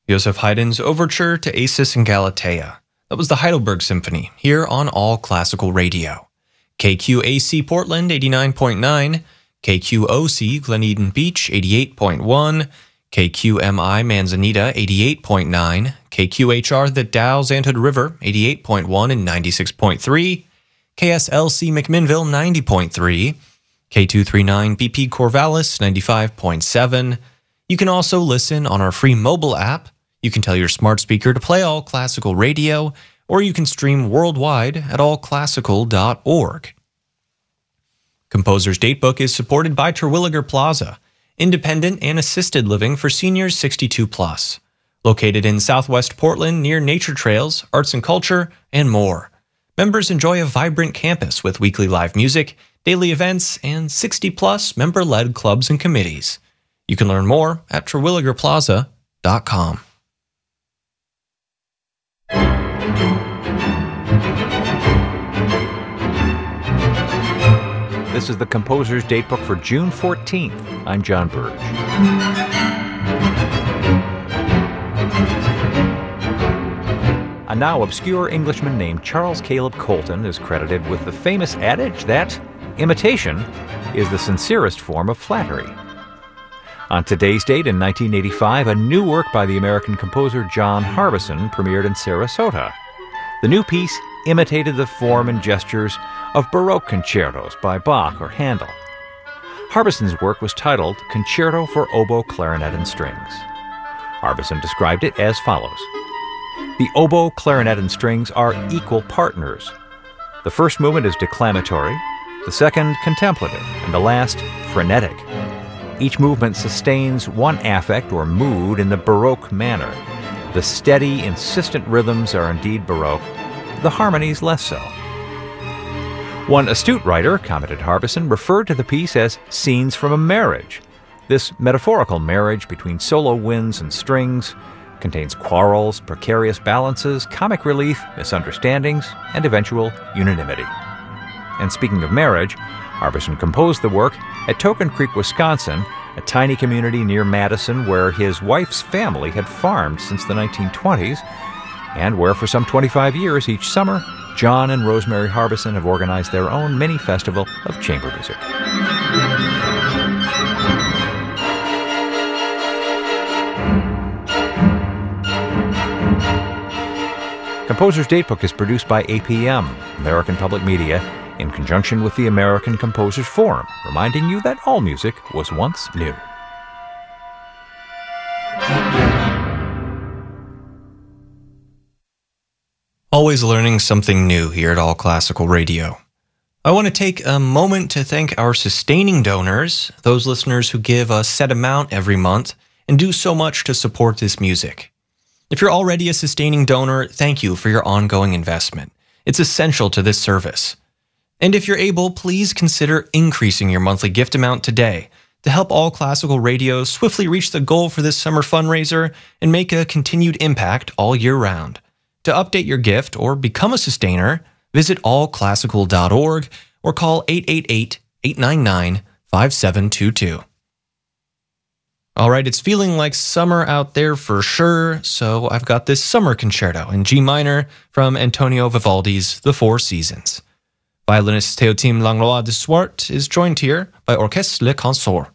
Joseph Haydn's Overture to Acis and Galatea. That was the Heidelberg Symphony, here on All Classical Radio. KQAC Portland, 89.9, KQOC Glen Eden Beach, 88.1, KQMI Manzanita, 88.9, KQHR The Dalles Anthood River, 88.1 and 96.3, KSLC McMinnville, 90.3, K239 BP Corvallis, 95.7. You can also listen on our free mobile app. You can tell your smart speaker to play All Classical Radio, or you can stream worldwide at allclassical.org. Composer's Datebook is supported by Terwilliger Plaza, independent and assisted living for seniors 62+. Located in Southwest Portland near nature trails, arts and culture, and more. Members enjoy a vibrant campus with weekly live music, daily events, and 60+ member-led clubs and committees. You can learn more at terwilligerplaza.com. This is the Composer's Datebook for June 14th. I'm John Burge. A now obscure Englishman named Charles Caleb Colton is credited with the famous adage that imitation is the sincerest form of flattery. On today's date in 1985, a new work by the American composer John Harbison premiered in Sarasota. The new piece imitated the form and gestures of Baroque concertos by Bach or Handel. Harbison's work was titled Concerto for Oboe, Clarinet, and Strings. Harbison described it as follows. The oboe, clarinet, and strings are equal partners. The first movement is declamatory, the second contemplative, and the last frenetic. Each movement sustains one affect or mood in the Baroque manner. The steady, insistent rhythms are indeed Baroque, the harmonies less so. One astute writer, commented Harbison, referred to the piece as scenes from a marriage. This metaphorical marriage between solo winds and strings contains quarrels, precarious balances, comic relief, misunderstandings, and eventual unanimity. And speaking of marriage, Harbison composed the work at Token Creek, Wisconsin, a tiny community near Madison where his wife's family had farmed since the 1920s, and where for some 25 years each summer, John and Rosemary Harbison have organized their own mini festival of chamber music. Composer's Datebook is produced by APM, American Public Media, in conjunction with the American Composers Forum, reminding you that all music was once new. Always learning something new here at All Classical Radio. I want to take a moment to thank our sustaining donors, those listeners who give a set amount every month and do so much to support this music. If you're already a sustaining donor, thank you for your ongoing investment. It's essential to this service. And if you're able, please consider increasing your monthly gift amount today to help All Classical Radio swiftly reach the goal for this summer fundraiser and make a continued impact all year round. To update your gift or become a sustainer, visit allclassical.org or call 888-899-5722. All right, it's feeling like summer out there for sure, so I've got this summer concerto in G minor from Antonio Vivaldi's The Four Seasons. Violinist Théotime Langlois de Swart is joined here by Orchestre Le Consort.